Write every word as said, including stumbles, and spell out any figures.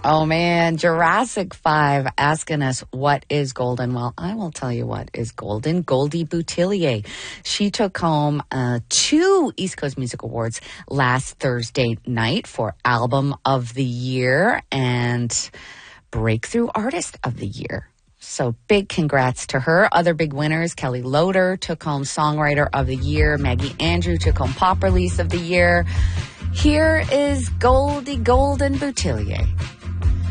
Oh, man. Jurassic five asking us what is golden. Well, I will tell you what is golden. Goldie Boutillier. She took home uh, two East Coast Music Awards last Thursday night for Album of the Year and Breakthrough Artist of the Year. So big congrats to her. Other big winners, Kelly Loader took home Songwriter of the Year. Maggie Andrew took home Pop Release of the Year. Here is Goldie Golden Boutillier.